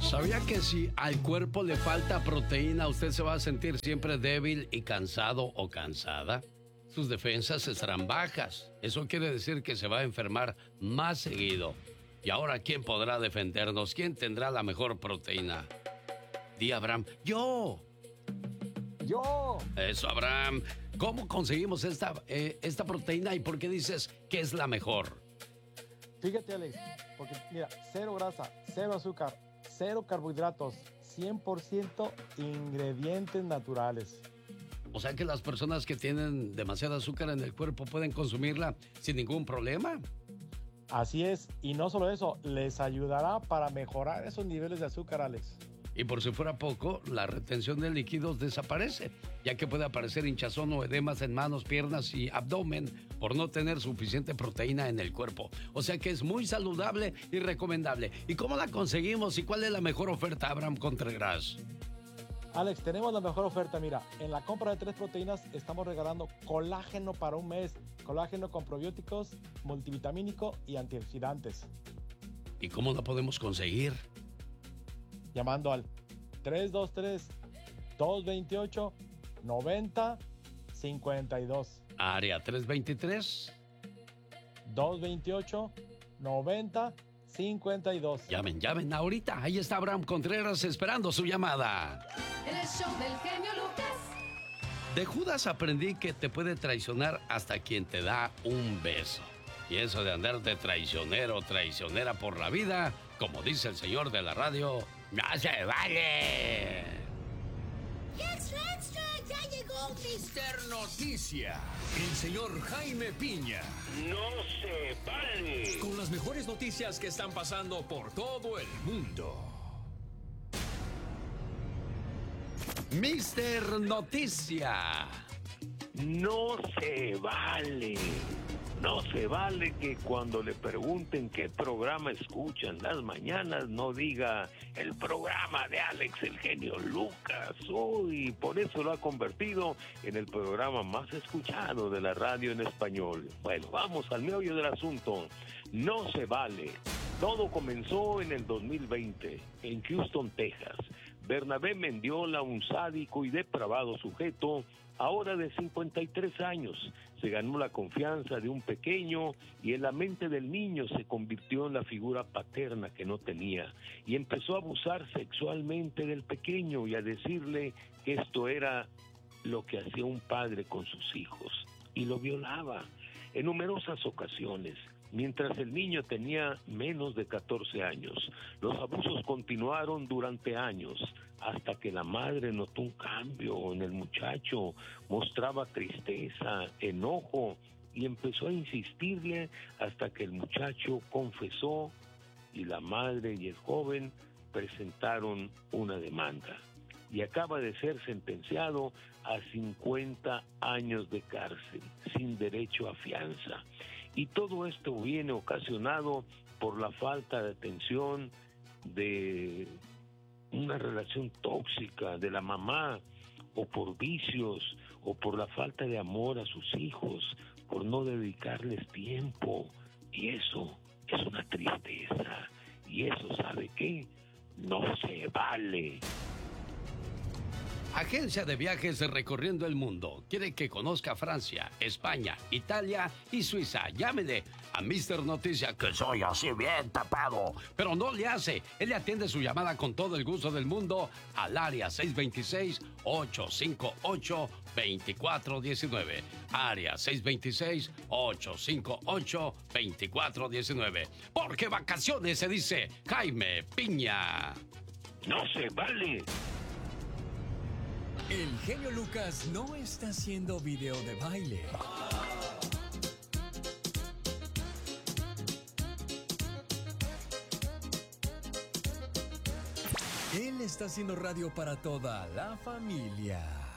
¿Sabía que si al cuerpo le falta proteína, usted se va a sentir siempre débil y cansado o cansada? Sus defensas estarán bajas. Eso quiere decir que se va a enfermar más seguido. Y ahora, ¿quién podrá defendernos? ¿Quién tendrá la mejor proteína? Di, Abraham. ¡Yo! Eso, Abraham. ¿Cómo conseguimos esta proteína y por qué dices que es la mejor? Fíjate, Alex, porque mira, cero grasa, cero azúcar, cero carbohidratos, 100% ingredientes naturales. O sea que las personas que tienen demasiado azúcar en el cuerpo pueden consumirla sin ningún problema. Así es, y no solo eso, les ayudará para mejorar esos niveles de azúcar, Alex. Y por si fuera poco, la retención de líquidos desaparece, ya que puede aparecer hinchazón o edemas en manos, piernas y abdomen por no tener suficiente proteína en el cuerpo. O sea que es muy saludable y recomendable. ¿Y cómo la conseguimos y cuál es la mejor oferta, Abraham Contreras? Alex, tenemos la mejor oferta. Mira, en la compra de 3 proteínas estamos regalando colágeno para un mes. Colágeno con probióticos, multivitamínico y antioxidantes. ¿Y cómo la podemos conseguir? Llamando al 323-228-9052. Área 323. 228-9052. Llamen ahorita. Ahí está Abraham Contreras esperando su llamada. En el show del genio Lucas. De Judas aprendí que te puede traicionar hasta quien te da un beso. Y eso de andar de traicionero o traicionera por la vida, como dice el señor de la radio, ¡no se vale! ¡Extra, extra! ¡Ya llegó Mister Noticia! El señor Jaime Piña. ¡No se vale! Con las mejores noticias que están pasando por todo el mundo. Mister Noticia. No se vale. No se vale que cuando le pregunten qué programa escuchan las mañanas no diga el programa de Alex el genio Lucas. Y por eso lo ha convertido en el programa más escuchado de la radio en español. Bueno, vamos al meollo del asunto. No se vale. Todo comenzó en el 2020 en Houston, Texas. Bernabé Mendiola, un sádico y depravado sujeto, ahora de 53 años, se ganó la confianza de un pequeño y en la mente del niño se convirtió en la figura paterna que no tenía y empezó a abusar sexualmente del pequeño y a decirle que esto era lo que hacía un padre con sus hijos y lo violaba en numerosas ocasiones. Mientras el niño tenía menos de 14 años, los abusos continuaron durante años, hasta que la madre notó un cambio en el muchacho, mostraba tristeza, enojo, y empezó a insistirle hasta que el muchacho confesó y la madre y el joven presentaron una demanda. Y acaba de ser sentenciado a 50 años de cárcel, sin derecho a fianza. Y todo esto viene ocasionado por la falta de atención, de una relación tóxica de la mamá, o por vicios, o por la falta de amor a sus hijos, por no dedicarles tiempo. Y eso es una tristeza. Y eso, ¿sabe qué? No se vale. Agencia de viajes recorriendo el mundo. Quiere que conozca Francia, España, Italia y Suiza. Llámele a Mister Noticia, que soy así bien tapado. Pero no le hace. Él le atiende su llamada con todo el gusto del mundo al área 626-858-2419. Área 626-858-2419. Porque vacaciones se dice Jaime Piña. No se vale. El genio Lucas no está haciendo video de baile. Él está haciendo radio para toda la familia.